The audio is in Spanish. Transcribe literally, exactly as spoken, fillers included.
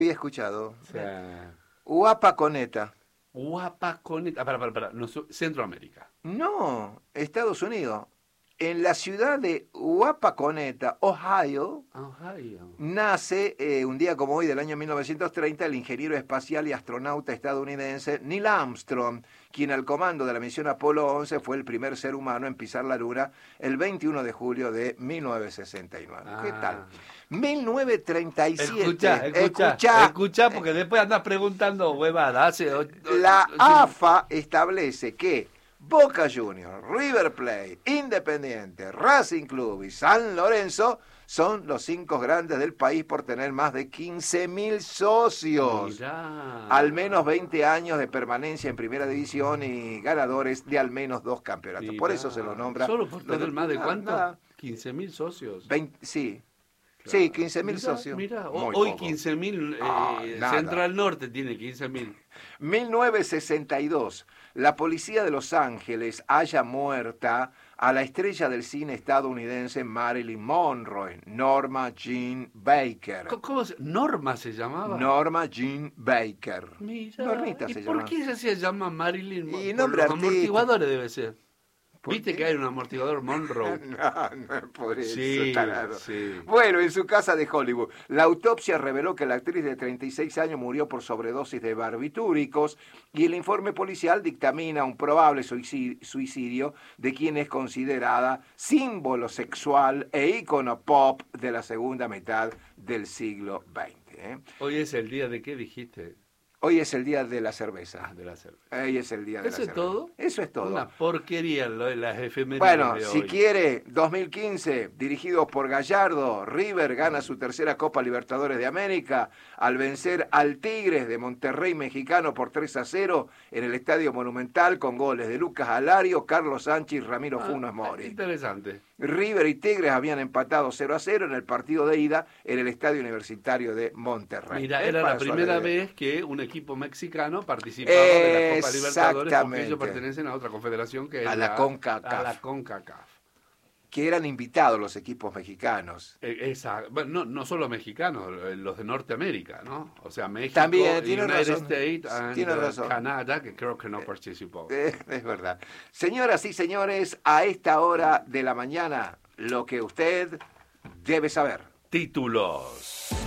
Había escuchado. O sea, Uapaconeta. Uapaconeta. Para, para, para. No, Centroamérica. No, Estados Unidos. En la ciudad de Uapaconeta, Ohio, Ohio. nace eh, un día como hoy del año mil novecientos treinta el ingeniero espacial y astronauta estadounidense Neil Armstrong, quien al comando de la misión Apolo once fue el primer ser humano en pisar la Luna el veintiuno de julio de mil novecientos sesenta y nueve. Ah. ¿Qué tal? mil novecientos treinta y siete. Escucha, escucha, escucha, escucha, porque después andas preguntando huevadas. La A F A establece que Boca Juniors, River Plate, Independiente, Racing Club y San Lorenzo son los cinco grandes del país por tener más de quince mil socios. Mirá. Al menos veinte años de permanencia en primera división y ganadores de al menos dos campeonatos. Mirá. Por eso se lo nombra. ¿Solo por tener más de nada, cuánto? nada. quince mil socios. veinte, sí. Claro. Sí, quince mil Mirá, socios. Mira, Muy hoy poco. quince mil, eh, Ah, nada. Central Norte tiene quince mil. mil novecientos sesenta y dos. La policía de Los Ángeles halla muerta a la estrella del cine estadounidense Marilyn Monroe, Norma Jean Baker. ¿Cómo se, Norma se llamaba? Norma Jean Baker. Mira, Normita ¿y se por llama. qué ella se llama Marilyn Monroe? Y Por nombre los artístico. amortiguadores debe ser. ¿Por ¿Viste qué? que hay un amortiguador Monroe? No, no es por eso, Sí, tarado. sí. Bueno, en su casa de Hollywood, la autopsia reveló que la actriz de treinta y seis años murió por sobredosis de barbitúricos y el informe policial dictamina un probable suicidio de quien es considerada símbolo sexual e ícono pop de la segunda mitad del siglo veinte. ¿eh? Hoy es el día de qué dijiste. Hoy es el día de la cerveza. Ah, de la cerveza. Hoy es el día de ¿Eso la es cerveza. todo? Eso es todo. Una porquería lo de las efemérides Bueno, de si hoy. quiere, dos mil quince, dirigidos por Gallardo, River gana su tercera Copa Libertadores de América al vencer al Tigres de Monterrey mexicano por tres a cero en el Estadio Monumental con goles de Lucas Alario, Carlos Sánchez y Ramiro Ah, Funes Mori. Interesante. River y Tigres habían empatado cero a cero en el partido de ida en el Estadio Universitario de Monterrey. Mira, ¿Eh? era Para la su primera alegría. vez que un equipo mexicano participaba de la Copa Libertadores porque Exactamente. ellos pertenecen a otra confederación que es A la CONCACAF. A la CONCACAF. Que eran invitados los equipos mexicanos. Eh, Esa, bueno, no, no solo mexicanos, eh, los de Norteamérica, ¿no? O sea, México, También, tiene United razón. States and Tiene uh, razón. Canadá, que creo que no participó. Eh, es verdad. Señoras y señores, a esta hora de la mañana, lo que usted debe saber. Títulos.